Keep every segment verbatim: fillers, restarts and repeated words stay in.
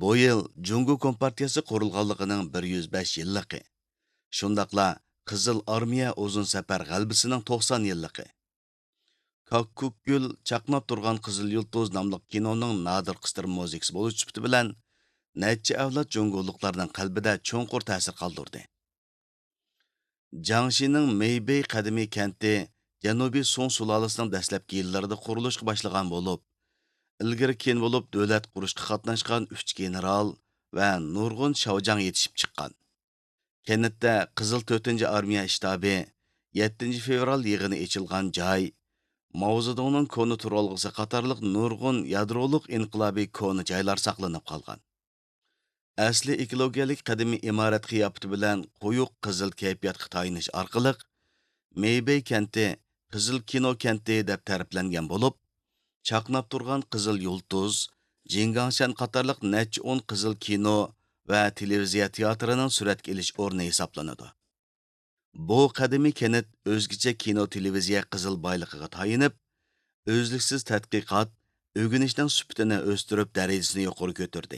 Bu yil Jungo Kompartiyasi qurilganligining bir yuz besh yilligi. Shundaqla Qizil Armiya uzun safar g'albisining to'qson yilligi. Kakkukgul chaqnab turgan Qizil Yulduz nomli kinoning nadir qistirma muzikasi bo'lish sifati bilan necha avlod jungoliklarning qalbida cho'nqur ta'sir qoldirdi. Jiangxining Meibei qadimiy kenti Janubiy Song sulolasining dastlabki yillarida qurilishga boshlagan bo'lib, ilgari keyin bo'lib davlat qurishga qatnashgan uch general va nurg'un shavjang yetishib chiqqan. Kentda Qizil to'rtinchi armiya shtabi, yettinchi fevral yig'ini ochilgan joy, Mao Zedongning koni turolg'isi qatorliq nurg'un yadroliq inqilobiy koni joylar saqlanib qolgan. Asli ekologiyalik qadimiy imorat qiyofati bilan quyuq qizil kayfiyatga tayinish orqali Meibei kenti Qizil kino kenti deb ta'riflangan bo'lib, chaqnab turgan Qizil Yulduz, Jingangshan qatorliq necha o'n qizil kino va televiziya teatrining suratga ilish o'rni hisoblanadi. Bu qadimiy kent o'zgacha kino televiziya qizil boyligiga tayinib, o'zliksiz tadqiqot, o'rganishning sifatini o'stirib darajasini yuqori ko'tardi.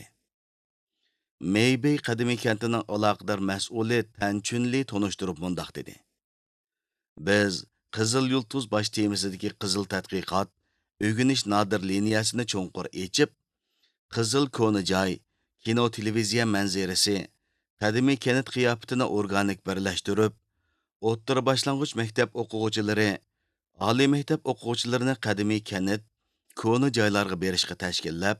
Meibei qadimiy kentining aloqador mas'uli Tan Chunli tonishtirib mundoq dedi. Biz Qizil Yulduz bosh temasidagi qizil tadqiqot, o'rganish nodir liniyasini cho'nqur echib, qizil koni joy, kino televiziya manzarasi, qadimiy kent qiyofatini organik birlashtirib, o'rta boshlang'ich maktab o'quvchilari, oliy maktab o'quvchilarini qadimiy kent, koni joylarga berishga tashkillab,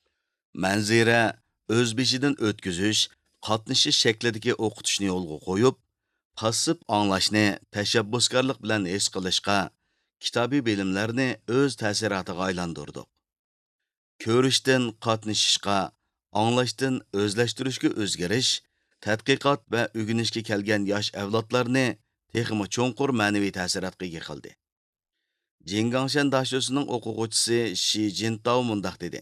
manzara o'z beshidan o'tkazish, qatnashish shaklidagi o'qitishni yo'lga qo'yib, passiv anglashni tashabbuskorlik bilan his qilishga, kitobiy bilimlarni o'z ta'siriga aylantirdik. Ko'rishdan qatnashishga, anglashdan o'zlashtirishga o'zgarish, tadqiqot va o'rganishga kelgan yosh avlodlarni texmi cho'nqur ma'naviy ta'sirotga ega qildi. Jingangshan dashosining o'quvchisi Shi Jintao mundoq dedi.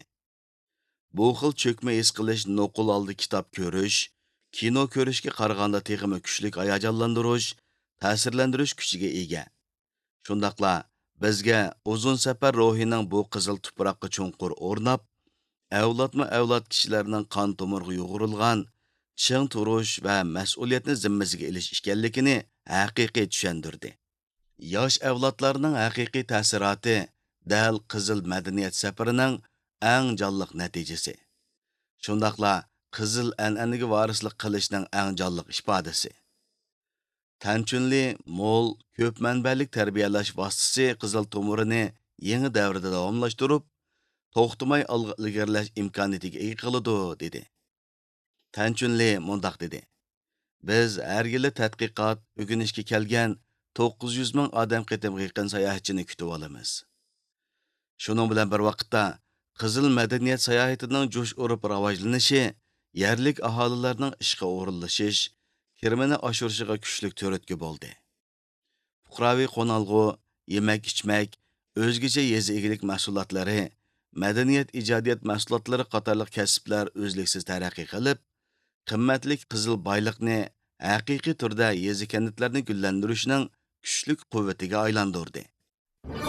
Bu xil cho'kma his qilish, noqul oldi kitob ko'rish, kino ko'rishga qaraganda texmi kuchlik hayajonlantirish, ta'sirlantirish kuchiga ega. Shundaqla bizga uzun safar ruhining bu qizil tuproqqa cho'nqur o'rnab, avlodma avlod kishilarning qon tomiriga yo'g'rilgan ching turish va mas'uliyatni zimmasiga ilish ekanligini haqiqiy tushundirdi. Yosh avlodlarning haqiqiy ta'siroti dal qizil madaniyat safarining eng jonliq natijasi. Shundaqla qizil an'anaga varislik qilishning eng jonliq ifodasi. Tan Chunli mo'l ko'p manbalik tarbiyalash vositasi qizil tomirini yangi davrda davomlashtirib, to'xtamay olg'a ilgarilash imkoniyatiga ega qiladi dedi. Tan Chunli mundoq dedi. Biz har yili tadqiqot, o'rganishga kelgan to'qqiz yuz ming odam qitimga yaqin sayohatchini kutib olamiz. Shuning bilan bir vaqtda qizil madaniyat sayohatining jo'sh urib rivojlanishi, yerlik aholilarning ishga o'rinlashish, kirmini oshirishiga kuchlik to'ritki bo'ldi. Fuqaroviy qo'nalg'u, yemak-ichmak, o'zgacha yezi egilik mahsulotlari, madaniyat ijodiyat mahsulotlari qatorliq kasblar o'zliksiz taraqqiy qilib, qimmatlik qizil boyliqni haqiqiy turda yezi kentlarni gullantirishning kuchlik quvvatiga aylantirdi.